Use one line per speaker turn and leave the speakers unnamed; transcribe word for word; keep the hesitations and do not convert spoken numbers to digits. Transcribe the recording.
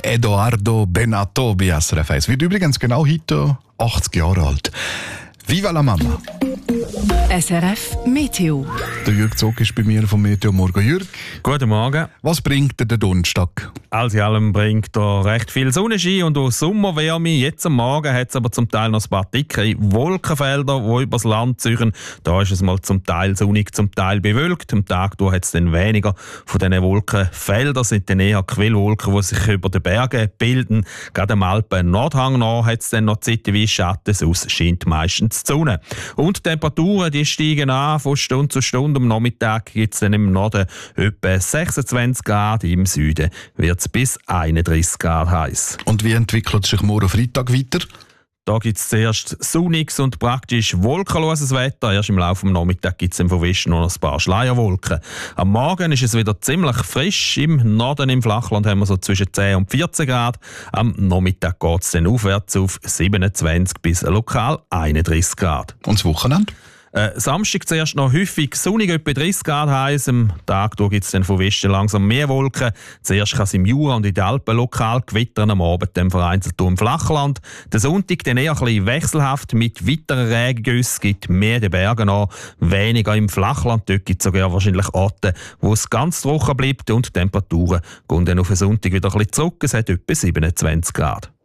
Edoardo Bennato bei S R F eins. Wird übrigens genau heute achtzig Jahre alt. Viva la Mama!
S R F Meteo.
Der Jürg Zog ist bei mir vom Meteo Morgen. Jürg,
Guten Morgen.
was bringt dir der Donnerstag?
Alles in allem bringt er recht viel Sonnenschein und auch Sommerwärme. Jetzt am Morgen hat es aber zum Teil noch ein paar dicke Wolkenfelder, die übers Land ziehen. Da ist es mal zum Teil sonnig, zum Teil bewölkt. Am Tag hat es dann weniger von diesen Wolkenfeldern. sind dann eher Quellwolken, die sich über den Bergen bilden. Gerade am Alpen-Nordhang nach hat es dann noch zeitweise Schatten, sonst scheint meistens die Sonne. Und die Temperaturen die steigen an von Stunde zu Stunde. Am Nachmittag gibt es dann im Norden etwa sechsundzwanzig Grad, im Süden wird es bis einunddreißig Grad heiß.
Und wie entwickelt sich morgen Freitag weiter?
Da gibt es zuerst sonniges und praktisch wolkenloses Wetter. Erst im Laufe des Nachmittags gibt es von Westen noch ein paar Schleierwolken. Am Morgen ist es wieder ziemlich frisch. Im Norden, im Flachland, haben wir so zwischen zehn und vierzehn Grad. Am Nachmittag geht es dann aufwärts auf siebenundzwanzig bis lokal einunddreißig Grad.
Und das Wochenende?
Äh, Samstag zuerst noch häufig sonnig, etwa dreißig Grad heiß. Am Tag gibt es dann von Westen langsam mehr Wolken. Zuerst kann es im Jura und in den Alpen lokal gewittern, am Abend dann vereinzelt im Flachland. Der Sonntag dann eher ein bisschen wechselhaft mit weiteren Regengüssen, gibt mehr in den Bergen an, weniger im Flachland. Dort gibt es sogar wahrscheinlich Orte, wo es ganz trocken bleibt und die Temperaturen gehen dann auf den Sonntag wieder ein bisschen zurück. Es hat etwa siebenundzwanzig Grad.